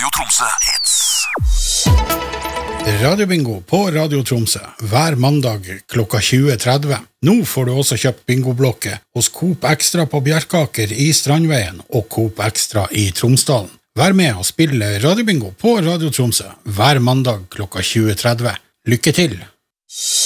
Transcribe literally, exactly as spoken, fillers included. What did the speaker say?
Radio Tromsø Hits. Radiobingo på Radio Tromsø hver mandag klokka tjue tretti. Nå får du også kjøpt bingoblokke hos Coop Extra på Bjerkaker i Strandveien og Coop Extra i Tromsdalen. Vær med og spille Radiobingo på Radio Tromsø hver mandag klokka tjue tretti. Lykke til!